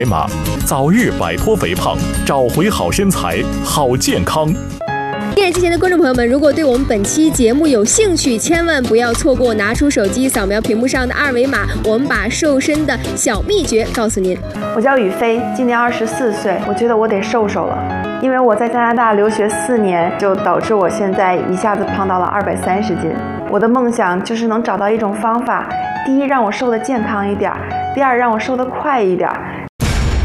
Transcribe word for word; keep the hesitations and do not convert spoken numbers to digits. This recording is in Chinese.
马，早日摆脱肥胖，找回好身材、好健康。 电视机前的观众朋友们，如果对我们本期节目有兴趣，千万不要错过，拿出手机扫描屏幕上的二维码，我们把瘦身的小秘诀告诉您。 我叫雨飞，今年二十四岁，我觉得我得瘦瘦了，因为我在加拿大留学四年，就导致我现在一下子胖到了二百三十斤。我的梦想就是能找到一种方法，第一让我瘦得健康一点，第二让我瘦得快一点。